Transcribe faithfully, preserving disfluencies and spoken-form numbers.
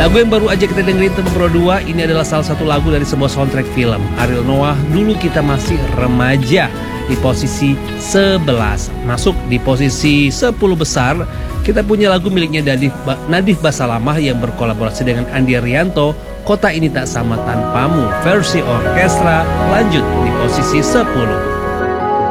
Lagu yang baru aja kita dengerin Temu Pro dua ini adalah salah satu lagu dari sebuah soundtrack film Ariel Noah, Dulu Kita Masih Remaja, di posisi sebelas. Masuk di posisi sepuluh besar, kita punya lagu miliknya Nadif, Nadif Basalamah yang berkolaborasi dengan Andi Rianto, Kota Ini Tak Sama Tanpamu, versi orkestra, lanjut di posisi sepuluh.